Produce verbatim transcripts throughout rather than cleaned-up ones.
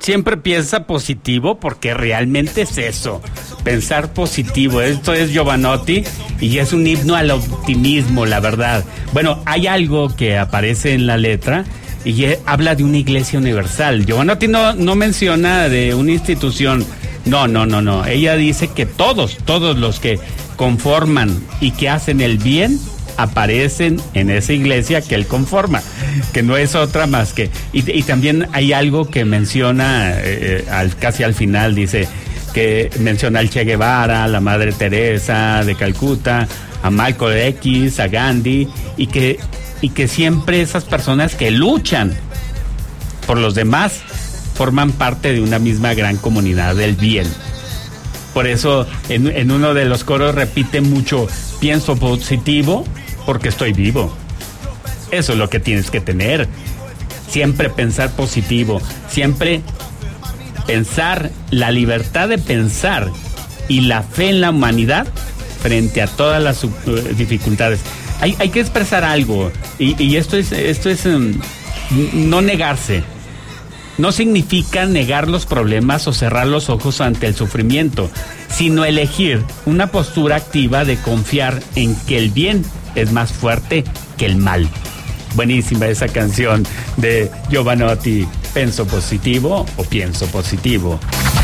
siempre piensa positivo, porque realmente es eso, pensar positivo. Esto es Jovanotti y es un himno al optimismo, la verdad. Bueno, hay algo que aparece en la letra y habla de una iglesia universal. Jovanotti no, no menciona de una institución, no, no, no, no. Ella dice que todos, todos los que conforman y que hacen el bien aparecen en esa iglesia que él conforma, que no es otra más que... Y, y también hay algo que menciona eh, al, casi al final, dice que menciona al Che Guevara, a la Madre Teresa de Calcuta, a Malcolm X, a Gandhi, y que, y que siempre esas personas que luchan por los demás forman parte de una misma gran comunidad del bien. Por eso en, en uno de los coros repite mucho, pienso positivo porque estoy vivo. Eso es lo que tienes que tener. Siempre pensar positivo, siempre pensar, la libertad de pensar y la fe en la humanidad frente a todas las uh, dificultades. Hay, hay que expresar algo, y, y esto es, esto es um, no negarse. No significa negar los problemas o cerrar los ojos ante el sufrimiento, sino elegir una postura activa de confiar en que el bien es más fuerte que el mal. Buenísima esa canción de Jovanotti. ¿Penso positivo o pienso positivo?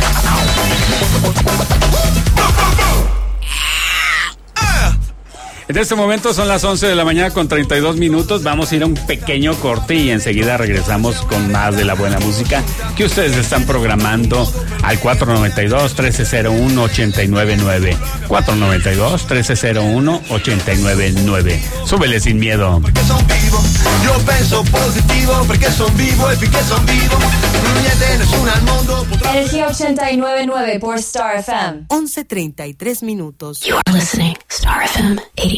En este momento son las once de la mañana con treinta y dos minutos. Vamos a ir a un pequeño corte y enseguida regresamos con más de la buena música que ustedes están programando al cuatro nueve dos, uno tres cero uno, ocho nueve nueve. cuatro nueve dos, uno tres cero uno, ocho nueve nueve. Súbele sin miedo. Perché son vivo, io penso positivo, perché son vivo e finché son vivo, niente nessuno al mondo potrà... Energía ochenta y nueve punto nueve por Star F M. once treinta y tres minutos. You are listening Star F M eighty.